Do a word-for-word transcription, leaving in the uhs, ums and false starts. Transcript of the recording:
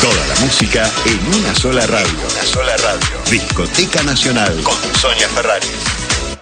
Toda la música en una sola radio. Una sola radio. Discoteca Nacional con Sonia Ferrari.